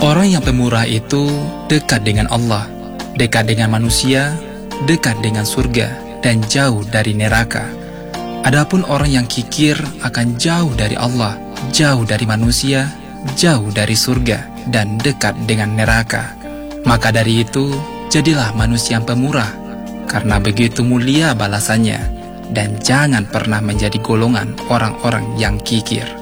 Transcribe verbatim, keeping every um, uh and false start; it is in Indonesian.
Orang yang pemurah itu dekat dengan Allah, dekat dengan manusia, dekat dengan surga, dan jauh dari neraka. Adapun orang yang kikir akan jauh dari Allah, jauh dari manusia, jauh dari surga, dan dekat dengan neraka. Maka dari itu, jadilah manusia yang pemurah, karena begitu mulia balasannya, dan jangan pernah menjadi golongan orang-orang yang kikir.